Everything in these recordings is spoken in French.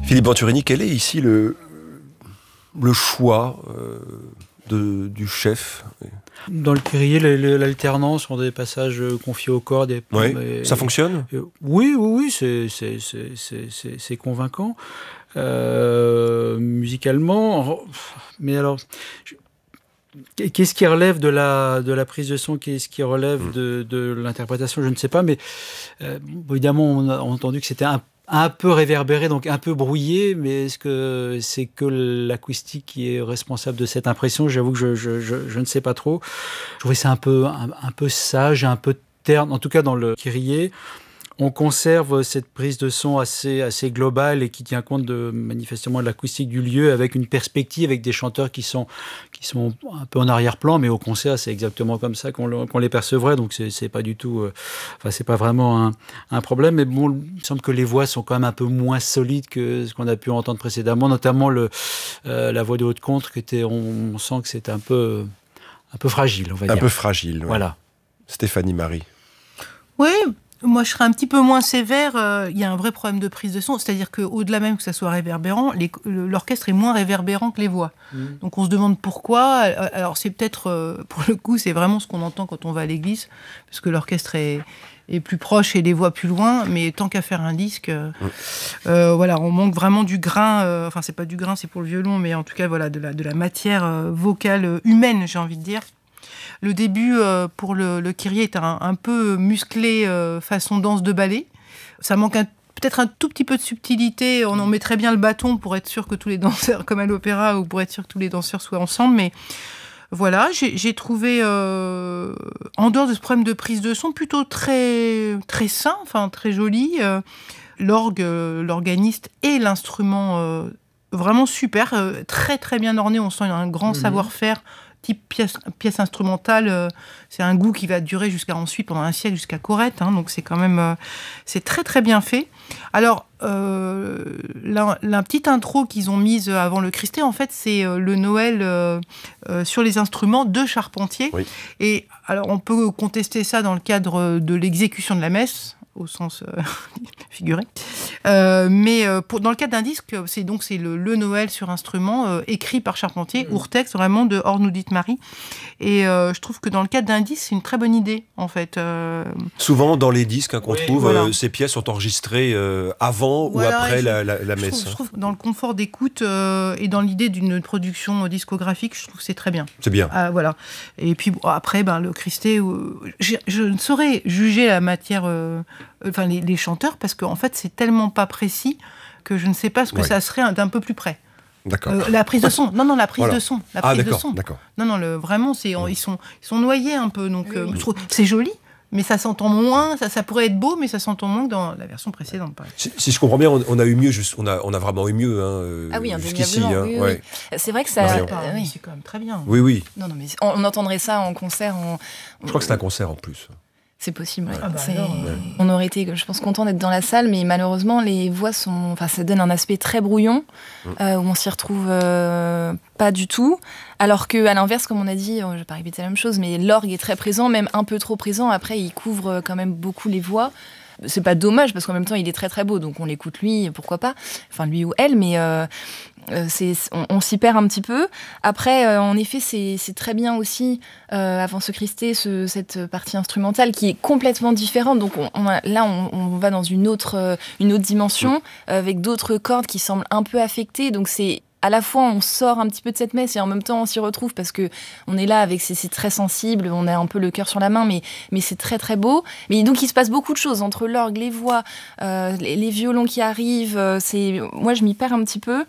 Philippe Venturini, quel est ici le choix du chef? Dans le Kyrie, l'alternance sur des passages confiés au corps. Ça fonctionne? Oui, c'est convaincant. Musicalement, mais alors... Qu'est-ce qui relève de la prise de son? Qu'est-ce qui relève de l'interprétation? Je ne sais pas, mais évidemment, on a entendu que c'était un peu réverbéré, donc un peu brouillé, mais est-ce que c'est que l'acoustique qui est responsable de cette impression? J'avoue que je ne sais pas trop. Je trouvais ça un peu sage, un peu terne, en tout cas dans le Kyrie. On conserve cette prise de son assez globale et qui tient compte manifestement de l'acoustique du lieu, avec une perspective, avec des chanteurs qui sont un peu en arrière-plan, mais au concert, c'est exactement comme ça qu'on les percevrait, donc c'est pas du tout, c'est pas vraiment un problème, mais bon, il me semble que les voix sont quand même un peu moins solides que ce qu'on a pu entendre précédemment, notamment la voix de Haute-Contre, on sent que c'est un peu fragile, on va dire. Un peu fragile, ouais. Voilà. Stéphanie Marie. Oui. Moi, je serais un petit peu moins sévère. Il y a un vrai problème de prise de son. C'est-à-dire qu'au-delà même que ça soit réverbérant, l'orchestre est moins réverbérant que les voix. Donc, on se demande pourquoi. Alors, c'est peut-être, pour le coup, c'est vraiment ce qu'on entend quand on va à l'église, parce que l'orchestre est plus proche et les voix plus loin. Mais tant qu'à faire un disque, on manque vraiment du grain. Enfin, c'est pas du grain, c'est pour le violon, mais en tout cas, voilà, de la matière vocale humaine, j'ai envie de dire. Le début pour le Kyrie est un peu musclé façon danse de ballet. Ça manque peut-être un tout petit peu de subtilité. On en met très bien le bâton pour être sûr que tous les danseurs, comme à l'opéra, ou pour être sûr que tous les danseurs soient ensemble. Mais voilà, j'ai trouvé, en dehors de ce problème de prise de son, plutôt très, très sain, très joli. L'organiste et l'instrument vraiment super, très très bien orné. On sent un grand savoir-faire. Type pièce instrumentale, c'est un goût qui va durer ensuite pendant un siècle, jusqu'à Corrette, donc c'est quand même, c'est très très bien fait. Alors, la petite intro qu'ils ont mise avant le Christé, en fait, c'est le Noël sur les instruments de Charpentier. Oui. Et alors, on peut contester ça dans le cadre de l'exécution de la messe, au sens figuré. Mais dans le cadre d'un disque, c'est le Noël sur instrument, écrit par Charpentier, ourtexte vraiment de Or nous dit Marie. Et je trouve que dans le cadre d'un disque, c'est une très bonne idée, en fait. Souvent, dans les disques qu'on trouve, ces pièces sont enregistrées avant ou après la messe. Je trouve que dans le confort d'écoute et dans l'idée d'une production discographique, je trouve que c'est très bien. C'est bien. Voilà. Et puis après, le Christé, je ne saurais juger la matière... les chanteurs, parce qu'en fait, c'est tellement pas précis que je ne sais pas ce que ça serait d'un peu plus près. D'accord. La prise de son. Non, la prise de son. La prise de son. D'accord. Non, vraiment, ils sont noyés un peu. Donc, je trouve, c'est joli, mais ça s'entend moins. Ça pourrait être beau, mais ça s'entend moins que dans la version précédente. Si je comprends bien, on a eu mieux. On a vraiment eu mieux. Oui, jusqu'ici. Oui. C'est vrai que ça. C'est quand même très bien. Oui. Non, mais on entendrait ça en concert. Je crois que c'est un concert en plus. C'est possible. On aurait été, je pense, content d'être dans la salle, mais malheureusement, les voix ça donne un aspect très brouillon, où on s'y retrouve pas du tout. Alors que, à l'inverse, comme on a dit, je vais pas répéter la même chose, mais l'orgue est très présent, même un peu trop présent. Après, il couvre quand même beaucoup les voix. C'est pas dommage, parce qu'en même temps, il est très très beau, donc on l'écoute lui, pourquoi pas. Enfin, lui ou elle, mais on s'y perd un petit peu. Après, en effet, c'est très bien aussi, avant ce Christé, cette partie instrumentale qui est complètement différente. Donc on va dans une autre dimension, avec d'autres cordes qui semblent un peu affectées. Donc c'est à la fois on sort un petit peu de cette messe et en même temps on s'y retrouve parce que on est là avec c'est très sensible, on a un peu le cœur sur la main, mais c'est très très beau. Mais donc il se passe beaucoup de choses entre l'orgue, les voix, les violons qui arrivent. Moi je m'y perds un petit peu.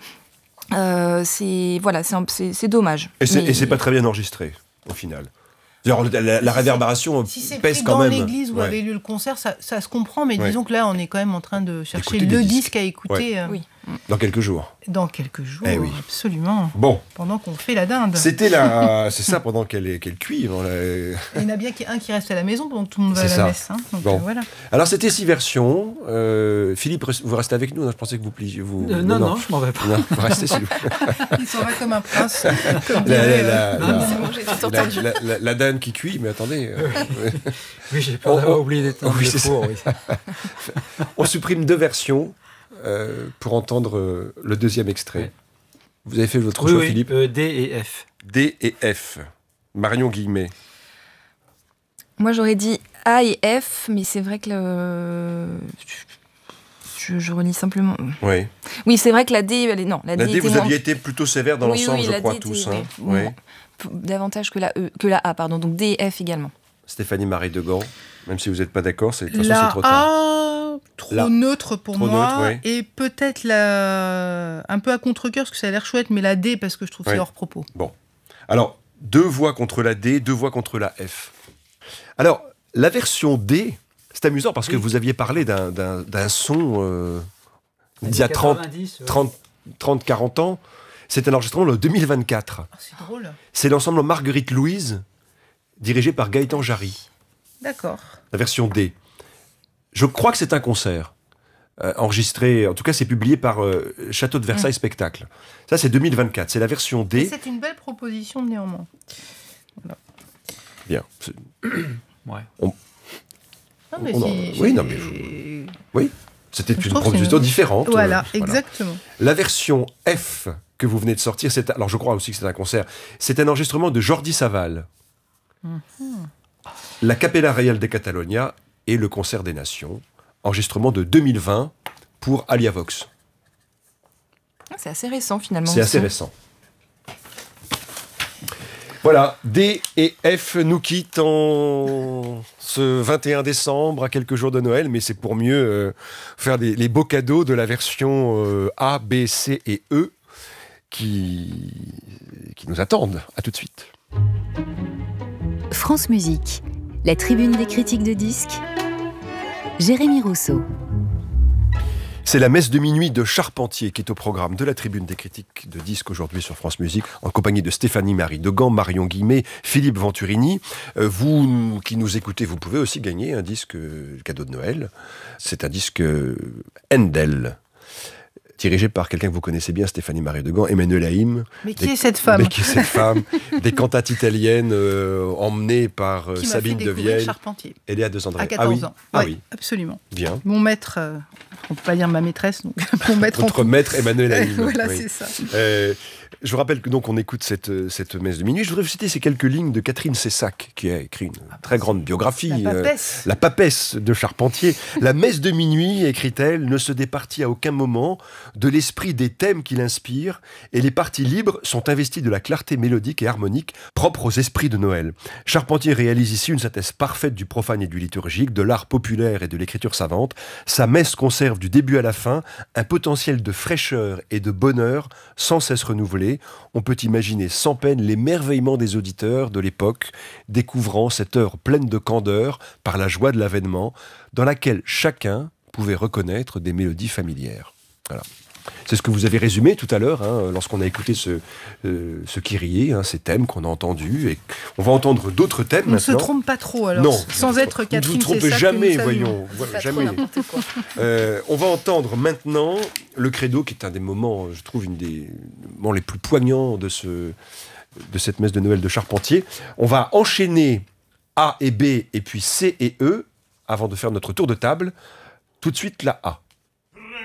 C'est dommage. Et c'est pas très bien enregistré au final. Genre, la réverbération pèse quand même. Si c'est dans l'église où avait lieu le concert, ça se comprend, mais disons que là, on est quand même en train de chercher le disque à écouter. Oui. Dans quelques jours. Dans quelques jours, oui. Absolument. Bon. Pendant qu'on fait la dinde. C'est ça, pendant qu'elle cuit. Il y en a bien un qui reste à la maison pendant que tout le monde va à la messe. Donc, voilà. Alors, c'était 6 versions. Philippe, vous restez avec nous? Je pensais que vous pliez. Non, je m'en vais pas. Non, vous restez, s'il vous plaît. Il s'en va comme un prince. La dinde qui cuit, mais attendez. Oui, j'ai peur d'avoir oublié d'éteindre le four. On supprime 2 versions. pour entendre le deuxième extrait. Ouais. Vous avez fait votre choix, oui, Philippe? D et F. D et F. Marion Guillemet. Moi, j'aurais dit A et F, mais c'est vrai que je relis simplement. Oui. Oui, c'est vrai que la D, la D, était vous moins... aviez été plutôt sévère dans l'ensemble, oui, je la crois, D tous. était, Hein. ouais, Oui. davantage que la A, pardon. Donc D et F également. Stéphanie Marie Degan, même si vous n'êtes pas d'accord, de toute façon, La c'est trop tard. A, trop neutre pour trop moi. neutre, oui. Et peut-être un peu à contre-cœur, parce que ça a l'air chouette, mais la D, parce que je trouve que c'est hors propos. Bon. Alors, 2 voix contre la D, 2 voix contre la F. Alors, la version D, c'est amusant parce que vous aviez parlé d'un son d'il y a 30-40 ans. C'est un enregistrement de 2024. Oh, c'est drôle. C'est l'ensemble Marguerite Louise, dirigé par Gaëtan Jarry. D'accord. La version D. Je crois que c'est un concert. Enregistré, en tout cas c'est publié par Château de Versailles Spectacle. Ça c'est 2024, c'est la version D. Et c'est une belle proposition néanmoins. Voilà. Bien. Ouais. Oui, c'était une proposition différente. Voilà, exactement. La version F que vous venez de sortir, alors je crois aussi que c'est un concert, c'est un enregistrement de Jordi Savall. La Capella Real de Catalonia et le Concert des Nations. Enregistrement de 2020 pour Aliavox. C'est assez récent finalement. C'est assez récent. Voilà, D et F nous quittent en ce 21 décembre, à quelques jours de Noël, mais c'est pour mieux faire les beaux cadeaux de la version A, B, C et E qui nous attendent. À tout de suite. France Musique, la tribune des critiques de disques. Jérémy Rousseau. C'est la messe de minuit de Charpentier qui est au programme de la tribune des critiques de disques aujourd'hui sur France Musique, en compagnie de Stéphanie Marie Degan, Marion Guillemet, Philippe Venturini. Vous qui nous écoutez, vous pouvez aussi gagner un disque cadeau de Noël. C'est un disque Handel, dirigé par quelqu'un que vous connaissez bien, Stéphanie Marie Degan, Emmanuel Haïm. Mais qui est cette femme ? Des cantates italiennes emmenées par Sabine de Viel et Léa de Sandré. À 14 ans. Ah ouais, oui. Absolument. Bien. Mon maître, on ne peut pas dire ma maîtresse, donc mon maître. Votre maître Emmanuel Haïm. Voilà, oui. c'est ça. Je vous rappelle que donc on écoute cette messe de minuit. Je voudrais vous citer ces quelques lignes de Catherine Cessac, qui a écrit une très grande biographie. La papesse de Charpentier. La messe de minuit, écrit-elle, ne se départit à aucun moment de l'esprit des thèmes qui l'inspirent, et les parties libres sont investies de la clarté mélodique et harmonique propre aux esprits de Noël. Charpentier réalise ici une synthèse parfaite du profane et du liturgique, de l'art populaire et de l'écriture savante. Sa messe conserve du début à la fin un potentiel de fraîcheur et de bonheur sans cesse renouvelé. On peut imaginer sans peine l'émerveillement des auditeurs de l'époque, découvrant cette heure pleine de candeur par la joie de l'avènement, dans laquelle chacun pouvait reconnaître des mélodies familières. Voilà. C'est ce que vous avez résumé tout à l'heure, lorsqu'on a écouté ce Kyrie, ces thèmes qu'on a entendus. Et on va entendre d'autres thèmes maintenant. On ne se trompe pas trop, alors. Non, sans être Catherine Cessac. Ne vous trompez jamais, voyons. Voilà, jamais. On va entendre maintenant le Credo, qui est un des moments, je trouve, un des moments les plus poignants de cette messe de Noël de Charpentier. On va enchaîner A et B, et puis C et E, avant de faire notre tour de table. Tout de suite, la A.